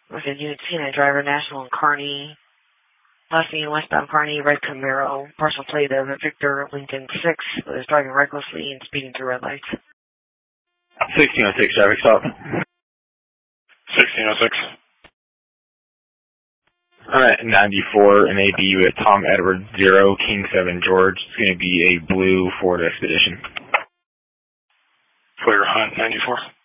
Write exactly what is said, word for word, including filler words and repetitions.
Okay, unit C nine driver, National and Kearney. Last unit westbound Kearney, red Camaro, partial plate of Victor Lincoln six, was driving recklessly and speeding through red lights. sixteen oh six traffic stop. sixteen oh six. Alright, ninety-four and A B U at Tom Edward zero, King seven George. It's going to be a blue Ford Expedition. Clear Hunt ninety-four.